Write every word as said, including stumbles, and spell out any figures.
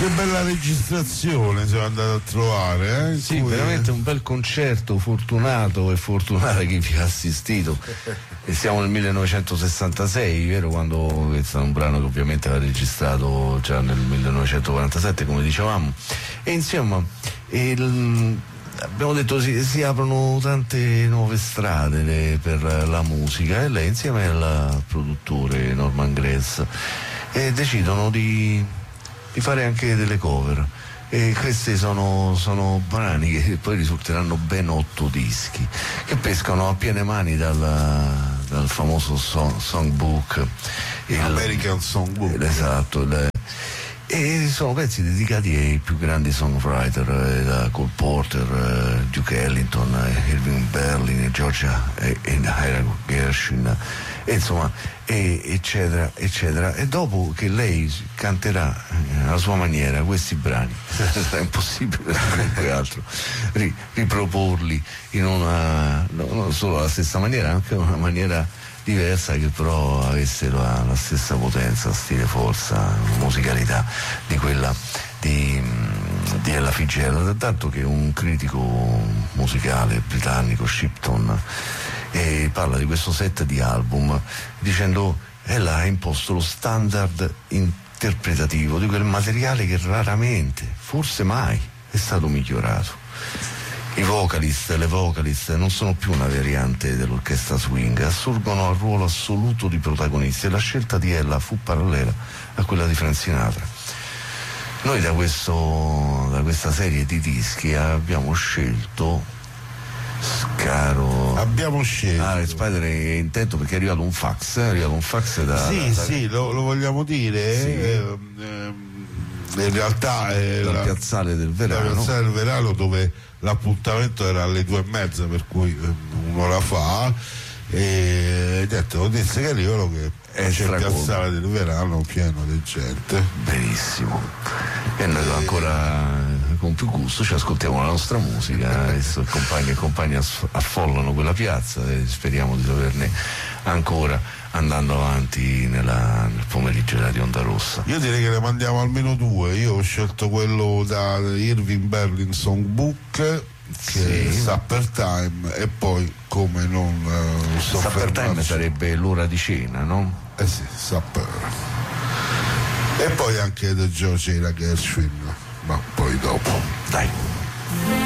Che bella registrazione siamo andati a trovare, eh? Sì, cui... veramente un bel concerto, fortunato e fortunata chi vi ha assistito. E siamo nel millenovecentosessantasei, vero? Quando questo è un brano che ovviamente aveva registrato già nel millenovecentoquarantasette, come dicevamo. E insomma, il, abbiamo detto si, si aprono tante nuove strade le, per la musica, e lei insieme al produttore Norman Gratz e decidono di di fare anche delle cover, e questi sono, sono brani che poi risulteranno ben otto dischi che pescano a piene mani dal, dal famoso song, songbook, il, American Songbook, esatto, il, e sono pezzi dedicati ai più grandi songwriter, eh, da Cole Porter, eh, Duke Ellington, eh, Irving Berlin, Georgia e eh, Ira Gershwin, e insomma, e, eccetera, eccetera. E dopo che lei canterà eh, alla sua maniera questi brani, sarà impossibile comunque altro ri, riproporli in una, no, non solo alla stessa maniera, anche in una maniera diversa che però avesse la, la stessa potenza, stile, forza, musicalità di quella di, di Ella Fitzgerald, tanto che un critico musicale britannico, Shipton, eh, parla di questo set di album dicendo: ella ha imposto lo standard interpretativo di quel materiale che raramente, forse mai, è stato migliorato. I vocalist e le vocalist non sono più una variante dell'orchestra swing, assurgono al ruolo assoluto di protagonisti, e la scelta di Ella fu parallela a quella di Frank Sinatra. Noi da, questo, da questa serie di dischi abbiamo scelto, caro... Abbiamo scelto... Ah, Spider è intento perché è arrivato un fax, è arrivato un fax da... Sì, da, da... sì, lo, lo vogliamo dire, sì. eh, eh, in realtà è dal la, piazzale del Verano, dal piazzale del Verano, dove l'appuntamento era alle due e mezza, per cui un'ora fa, e niente, notizie che arrivano che c'è il piazzale del Verano pieno di gente. Benissimo. E noi ancora con più gusto ci ascoltiamo la nostra musica, adesso compagni e compagni affollano quella piazza e speriamo di doverne ancora andando avanti nella, nel pomeriggio di Onda Rossa. Io direi che ne mandiamo almeno due. Io ho scelto quello da Irving Berlin Songbook, che sì, è Supper Time, e poi come non uh, Supper Time sarebbe l'ora di cena, no? Eh sì, Supper. E poi anche The George Ira Gershwin, ma poi dopo. Dai.